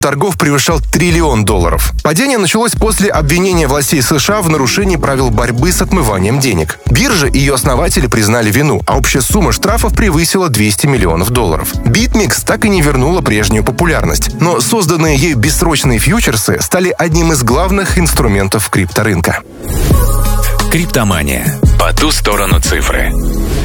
торгов превышал $1 триллион. Падение началось после обвинения властей США в нарушении правил борьбы с отмыванием денег. Биржа и ее основатели признали вину, а общая сумма штрафов превысила $200 миллионов. BitMEX так и не вернула прежнюю популярность, но созданные ею бессрочные фьючерсы стали одним из главных инструментов крипторынка. Криптомания. По ту сторону цифры.